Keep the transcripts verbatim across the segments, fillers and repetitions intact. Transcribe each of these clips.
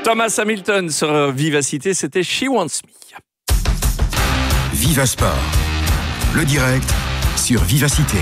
Thomas Hamilton sur Vivacité, c'était She Wants Me. Viva Sport, le direct sur Vivacité.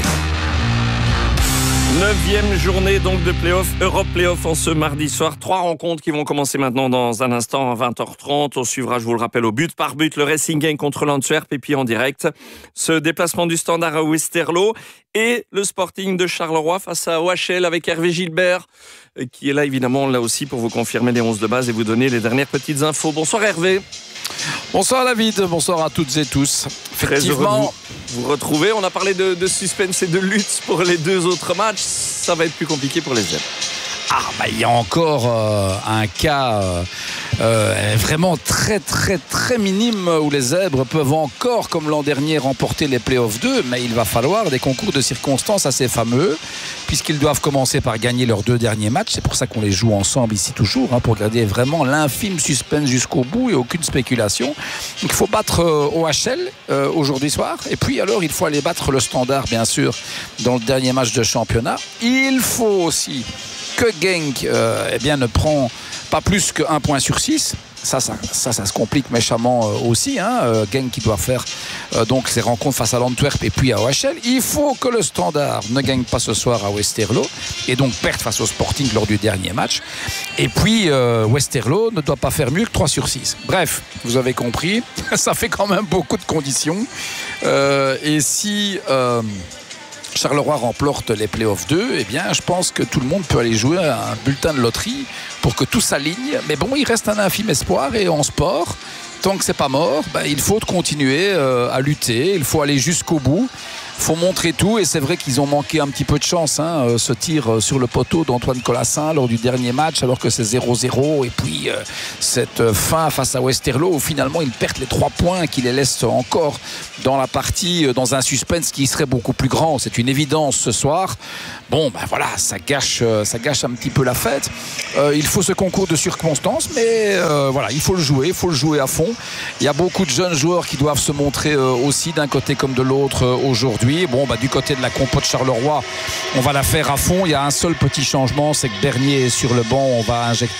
Neuvième journée donc de play-off, Europe Play-off en ce mardi soir. Trois rencontres qui vont commencer maintenant dans un instant à vingt heures trente. On suivra, je vous le rappelle, au but par but, le Racing Genk contre l'Antwerp et puis en direct, ce déplacement du Standard à Westerlo et le Sporting de Charleroi face à O H L avec Hervé Gilbert qui est là évidemment là aussi pour vous confirmer les onze de base et vous donner les dernières petites infos. Bonsoir Hervé. Bonsoir David, bonsoir à toutes et tous. Effectivement, vous, vous retrouvez. On a parlé de, de suspense et de lutte pour les deux autres matchs. Ça va être plus compliqué pour les Zèbres. Ah, bah il y a encore euh, un cas euh, euh, vraiment très très très minime où les Zèbres peuvent encore, comme l'an dernier, remporter les Play-Off deux, mais il va falloir des concours de circonstances assez fameux, puisqu'ils doivent commencer par gagner leurs deux derniers matchs. C'est pour ça qu'on les joue ensemble ici toujours, hein, pour garder vraiment l'infime suspense jusqu'au bout et aucune spéculation. Donc, il faut battre euh, O H L euh, aujourd'hui soir, et puis alors il faut aller battre le Standard, bien sûr, dans le dernier match de championnat. Il faut aussi que Genk euh, eh bien, ne prend pas plus qu'un point sur six. Ça ça, ça, ça se complique méchamment euh, aussi. Hein. Euh, Genk qui doit faire euh, donc ses rencontres face à l'Antwerp et puis à O H L. Il faut que le Standard ne gagne pas ce soir à Westerlo et donc perde face au Sporting lors du dernier match. Et puis euh, Westerlo ne doit pas faire mieux que trois sur six. Bref, vous avez compris, ça fait quand même beaucoup de conditions. Euh, et si... Euh, Charleroi remporte les Play-Off deux, eh bien, je pense que tout le monde peut aller jouer à un bulletin de loterie pour que tout s'aligne. Mais bon, il reste un infime espoir et en sport, tant que c'est pas mort, ben, il faut continuer euh, à lutter, il faut aller jusqu'au bout. Il faut montrer tout et c'est vrai qu'ils ont manqué un petit peu de chance, hein, euh, ce tir sur le poteau d'Antoine Colassin lors du dernier match alors que c'est zéro zéro et puis euh, cette fin face à Westerlo où finalement ils perdent les trois points qui les laissent encore dans la partie, euh, dans un suspense qui serait beaucoup plus grand. C'est une évidence ce soir. Bon, ben voilà, ça gâche, euh, ça gâche un petit peu la fête. Euh, il faut ce concours de circonstances, mais euh, voilà, il faut le jouer, il faut le jouer à fond. Il y a beaucoup de jeunes joueurs qui doivent se montrer euh, aussi d'un côté comme de l'autre euh, aujourd'hui. Bon, bah, du côté de la compo de Charleroi, on va la faire à fond. Il y a un seul petit changement, c'est que Bernier est sur le banc. On va injecter